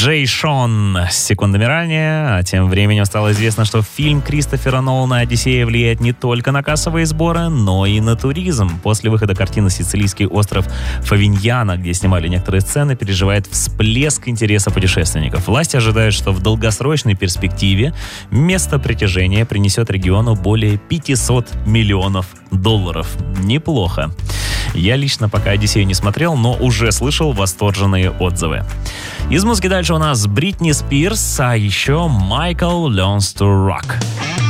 Джей Шон секундами ранее, а тем временем стало известно, что фильм Кристофера Нолана «Одиссея» влияет не только на кассовые сборы, но и на туризм. После выхода картины «Сицилийский остров Фавиньяна», где снимали некоторые сцены, переживает всплеск интереса путешественников. Власти ожидают, что в долгосрочной перспективе место притяжения принесет региону более 500 миллионов долларов. Неплохо. Я лично пока «Одиссею» не смотрел, но уже слышал восторженные отзывы. Из музыки дальше у нас Бритни Спирс, а еще Michael Learns to Rock.